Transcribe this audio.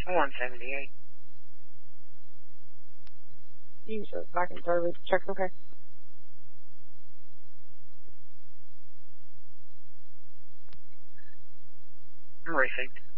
178. Jesus, back in service. Check, okay. Received.